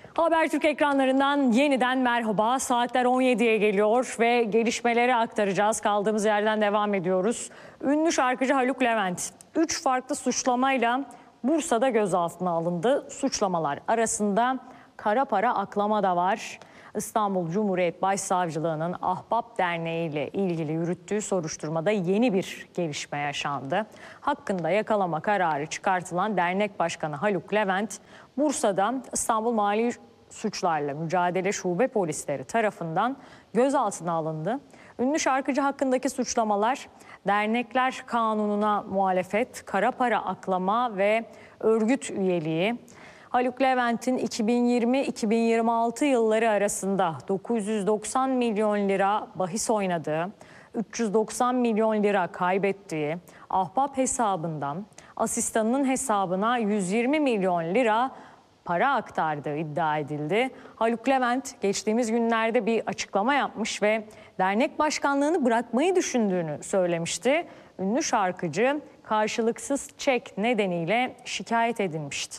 Habertürk ekranlarından yeniden merhaba. Saatler 17'ye geliyor ve gelişmeleri aktaracağız. Kaldığımız yerden devam ediyoruz. Ünlü şarkıcı Haluk Levent 3 farklı suçlamayla Bursa'da gözaltına alındı. Suçlamalar arasında kara para aklama da var. İstanbul Cumhuriyet Başsavcılığı'nın Ahbap Derneği ile ilgili yürüttüğü soruşturmada yeni bir gelişme yaşandı. Hakkında yakalama kararı çıkartılan dernek başkanı Haluk Levent, Bursa'da İstanbul Mali Suçlarla Mücadele Şube polisleri tarafından gözaltına alındı. Ünlü şarkıcı hakkındaki suçlamalar dernekler kanununa muhalefet, kara para aklama ve örgüt üyeliği. Haluk Levent'in 2020-2026 yılları arasında 990 milyon lira bahis oynadığı, 390 milyon lira kaybettiği, Ahbap hesabından asistanının hesabına 120 milyon lira para aktardığı iddia edildi. Haluk Levent geçtiğimiz günlerde bir açıklama yapmış ve dernek başkanlığını bırakmayı düşündüğünü söylemişti. Ünlü şarkıcı karşılıksız çek nedeniyle şikayet edilmişti.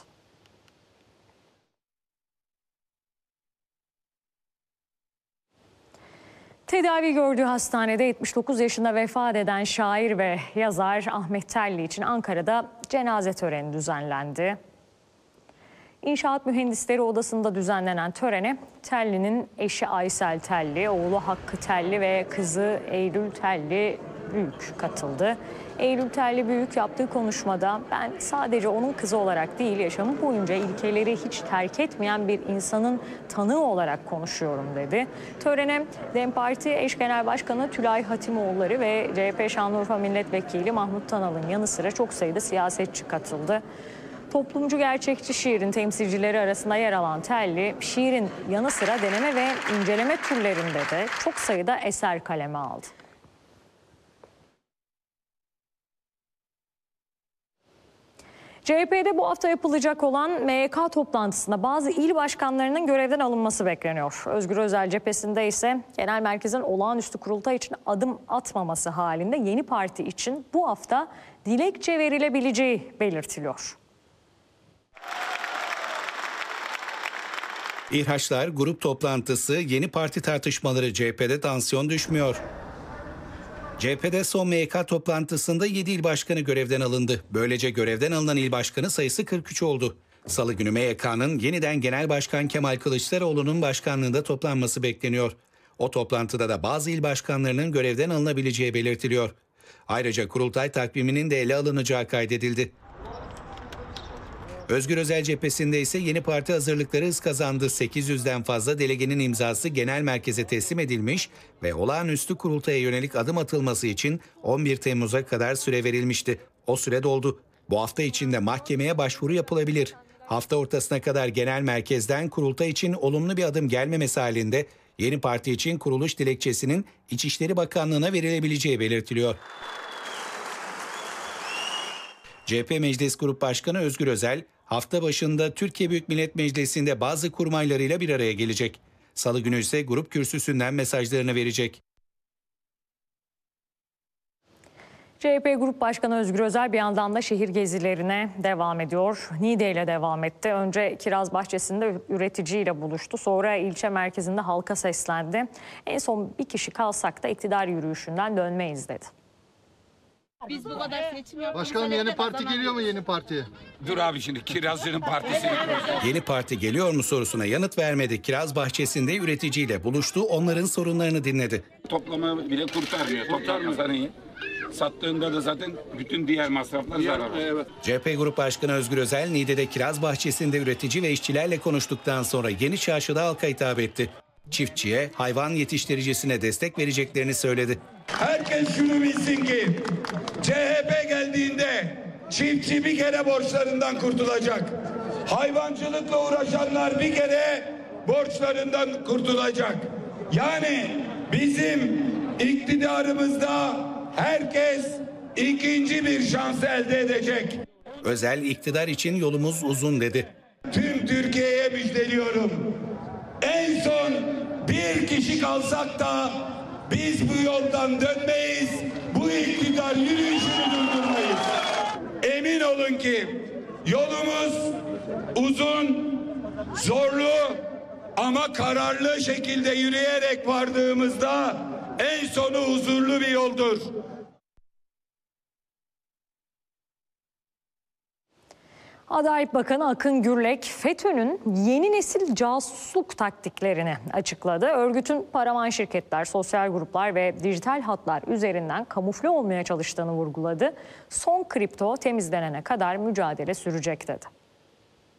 Tedavi gördüğü hastanede 79 yaşında vefat eden şair ve yazar Ahmet Telli için Ankara'da cenaze töreni düzenlendi. İnşaat Mühendisleri Odası'nda düzenlenen törene Telli'nin eşi Aysel Telli, oğlu Hakkı Telli ve kızı Eylül Telli Büyük katıldı. Eylül Telli Büyük yaptığı konuşmada "Ben sadece onun kızı olarak değil, yaşamı boyunca ilkeleri hiç terk etmeyen bir insanın tanığı olarak konuşuyorum" dedi. Törene DEM Parti eş genel başkanı Tülay Hatimoğulları ve CHP Şanlıurfa Milletvekili Mahmut Tanal'ın yanı sıra çok sayıda siyasetçi katıldı. Toplumcu gerçekçi şiirin temsilcileri arasında yer alan Telli, şiirin yanı sıra deneme ve inceleme türlerinde de çok sayıda eser kaleme aldı. CHP'de bu hafta yapılacak olan MYK toplantısında bazı il başkanlarının görevden alınması bekleniyor. Özgür Özel cephesinde ise genel merkezin olağanüstü kurultay için adım atmaması halinde yeni parti için bu hafta dilekçe verilebileceği belirtiliyor. İHA'lar grup toplantısı, yeni parti tartışmaları, CHP'de tansiyon düşmüyor. CHP'de son MYK toplantısında 7 il başkanı görevden alındı. Böylece görevden alınan il başkanı sayısı 43 oldu. Salı günü MYK'nın yeniden Genel Başkan Kemal Kılıçdaroğlu'nun başkanlığında toplanması bekleniyor. O toplantıda da bazı il başkanlarının görevden alınabileceği belirtiliyor. Ayrıca kurultay takviminin de ele alınacağı kaydedildi. Özgür Özel cephesinde ise yeni parti hazırlıkları hız kazandı. 800'den fazla delegenin imzası genel merkeze teslim edilmiş ve olağanüstü kurultaya yönelik adım atılması için 11 Temmuz'a kadar süre verilmişti. O süre doldu. Bu hafta içinde mahkemeye başvuru yapılabilir. Hafta ortasına kadar genel merkezden kurultay için olumlu bir adım gelmemesi halinde yeni parti için kuruluş dilekçesinin İçişleri Bakanlığı'na verilebileceği belirtiliyor. CHP Meclis Grup Başkanı Özgür Özel, hafta başında Türkiye Büyük Millet Meclisi'nde bazı kurmaylarıyla bir araya gelecek. Salı günü ise grup kürsüsünden mesajlarını verecek. CHP Grup Başkanı Özgür Özel bir yandan da şehir gezilerine devam ediyor. Niğde ile devam etti. Önce Kiraz Bahçesi'nde üreticiyle buluştu. Sonra ilçe merkezinde halka seslendi. En son bir kişi kalsak da iktidar yürüyüşünden dönmeyiz dedi. Biz bu kadar seçim yapmamıza Başkanım yeni parti geliyor mu yeni partiye? Dur abi şimdi Kirazcı'nın partisini kuracağız. Yeni parti geliyor mu sorusuna yanıt vermedi. Kiraz Bahçesi'nde üreticiyle buluştu, onların sorunlarını dinledi. Toplama bile kurtarmıyor. Toplamasan iyi. Sattığında da zaten bütün diğer masraflar zarar. Evet. CHP Grup Başkanı Özgür Özel, Niğde'de Kiraz Bahçesi'nde üretici ve işçilerle konuştuktan sonra Yeni Çarşı'da halka hitap etti. Çiftçiye, hayvan yetiştiricisine destek vereceklerini söyledi. Herkes şunu bilsin ki CHP geldiğinde çiftçi bir kere borçlarından kurtulacak. Hayvancılıkla uğraşanlar bir kere borçlarından kurtulacak. Yani bizim iktidarımızda herkes ikinci bir şans elde edecek. Özel, iktidar için yolumuz uzun dedi. Tüm Türkiye'ye müjdeliyorum. En son bir kişi kalsak da biz bu yoldan dönmeyiz, bu iktidar yürüyüşünü durdurmayız. Emin olun ki yolumuz uzun zorlu ama kararlı şekilde yürüyerek vardığımızda en sonu huzurlu bir yoldur. Adalet Bakanı Akın Gürlek, FETÖ'nün yeni nesil casusluk taktiklerini açıkladı. Örgütün paravan şirketler, sosyal gruplar ve dijital hatlar üzerinden kamufle olmaya çalıştığını vurguladı. Son kripto temizlenene kadar mücadele sürecek dedi.